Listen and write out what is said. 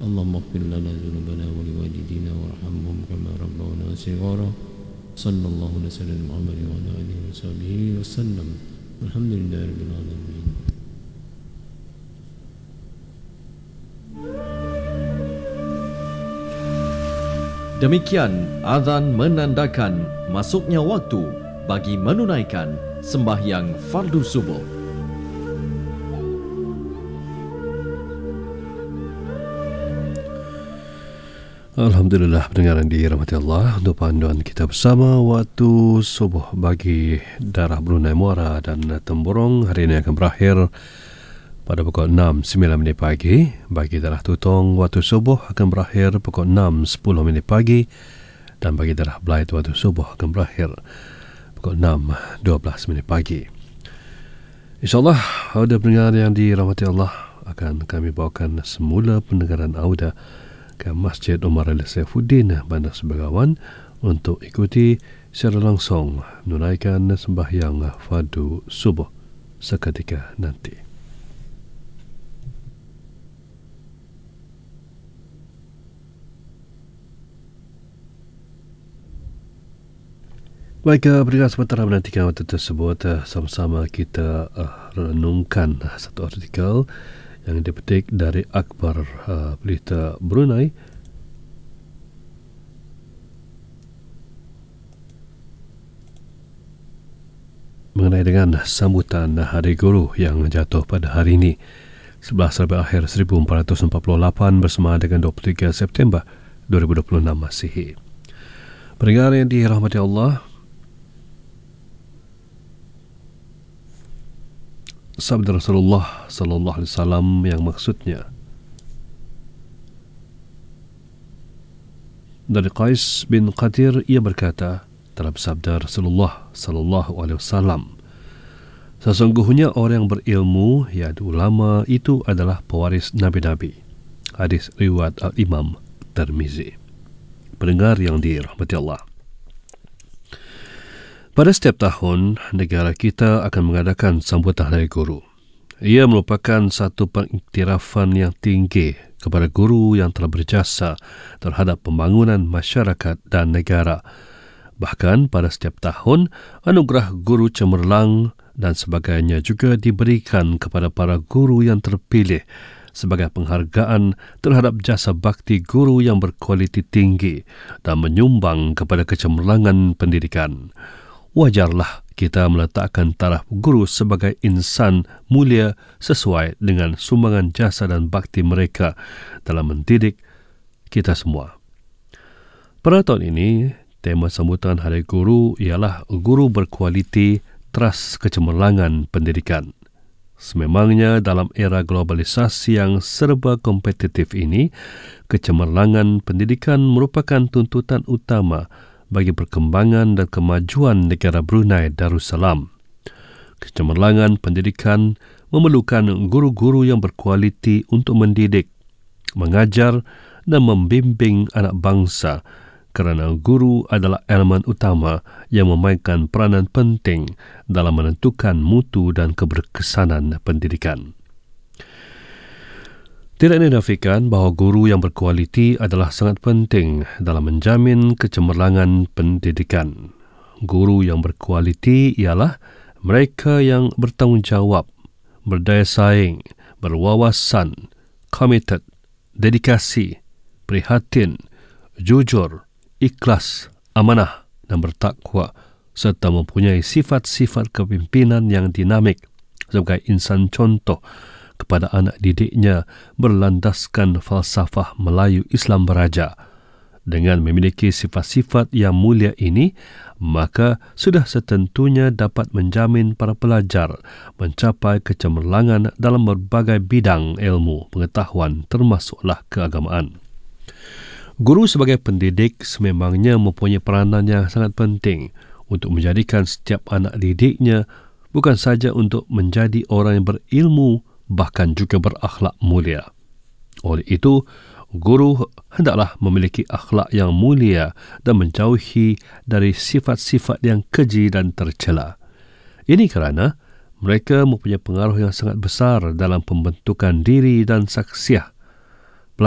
اللهم اغفر لنا ذنوبنا ولوالدينا وارحمهم كما ربونا صغارا. صلى الله عليه وسلم محمد وعلى آله وصحبه وسلم. الحمد لله رب العالمين. Demikian azan menandakan masuknya waktu bagi menunaikan sembahyang fardu subuh. Alhamdulillah, pendengar yang dirahmati Allah, untuk panduan kita bersama waktu subuh bagi daerah Brunei Muara dan Temburong hari ini akan berakhir pada pukul 6.09 pagi. Bagi daerah Tutong, waktu subuh akan berakhir pukul 6.10 pagi. Dan bagi daerah Belait, waktu subuh akan berakhir pukul 6.12 pagi. InsyaAllah, audio pendengar yang dirahmati Allah, akan kami bawakan semula pendengaran audio ke Masjid Umar Ali Saifuddin, Bandar Sebegawan, untuk ikuti secara langsung menunaikan sembahyang fardu subuh seketika nanti. Baik, pendengar, sementara menantikan waktu tersebut, sama-sama kita renungkan satu artikel yang dipetik dari Akhbar Berita Brunei mengenai dengan sambutan Hari Guru yang jatuh pada hari ini 11 Rabiul Akhir 1448 bersama dengan 23 September 2026 Masihi. Pendengar yang dirahmati Allah, sabda Rasulullah sallallahu alaihi wasallam yang maksudnya dari Qais bin Qadir, ia berkata dalam sabda Rasulullah sallallahu alaihi wasallam, sesungguhnya orang yang berilmu, yaitu ulama, itu adalah pewaris nabi-nabi. Hadis riwayat Al-Imam Tirmizi. Pendengar yang dirahmati Allah, pada setiap tahun, negara kita akan mengadakan sambutan Hari Guru. Ia merupakan satu pengiktirafan yang tinggi kepada guru yang telah berjasa terhadap pembangunan masyarakat dan negara. Bahkan pada setiap tahun, anugerah guru cemerlang dan sebagainya juga diberikan kepada para guru yang terpilih sebagai penghargaan terhadap jasa bakti guru yang berkualiti tinggi dan menyumbang kepada kecemerlangan pendidikan. Wajarlah kita meletakkan taraf guru sebagai insan mulia sesuai dengan sumbangan jasa dan bakti mereka dalam mendidik kita semua. Pada tahun ini, tema sambutan Hari Guru ialah Guru Berkualiti, Teras Kecemerlangan Pendidikan. Sememangnya dalam era globalisasi yang serba kompetitif ini, kecemerlangan pendidikan merupakan tuntutan utama bagi perkembangan dan kemajuan negara Brunei Darussalam. Kecemerlangan pendidikan memerlukan guru-guru yang berkualiti untuk mendidik, mengajar dan membimbing anak bangsa, kerana guru adalah elemen utama yang memainkan peranan penting dalam menentukan mutu dan keberkesanan pendidikan. Tidak dinafikan bahawa guru yang berkualiti adalah sangat penting dalam menjamin kecemerlangan pendidikan. Guru yang berkualiti ialah mereka yang bertanggungjawab, berdaya saing, berwawasan, committed, dedikasi, prihatin, jujur, ikhlas, amanah dan bertakwa, serta mempunyai sifat-sifat kepimpinan yang dinamik sebagai insan contoh kepada anak didiknya berlandaskan falsafah Melayu Islam Beraja. Dengan memiliki sifat-sifat yang mulia ini, maka sudah setentunya dapat menjamin para pelajar mencapai kecemerlangan dalam berbagai bidang ilmu pengetahuan termasuklah keagamaan. Guru sebagai pendidik sememangnya mempunyai peranan yang sangat penting untuk menjadikan setiap anak didiknya bukan saja untuk menjadi orang yang berilmu, bahkan juga berakhlak mulia. Oleh itu, guru hendaklah memiliki akhlak yang mulia dan menjauhi dari sifat-sifat yang keji dan tercela. Ini kerana mereka mempunyai pengaruh yang sangat besar dalam pembentukan diri dan saksiah